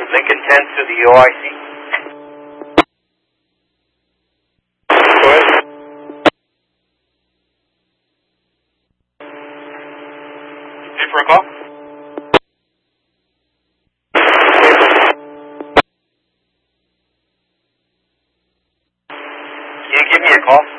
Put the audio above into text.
Lincoln 10 to the OIC. Go ahead. You pay for a call? Can you give me a call?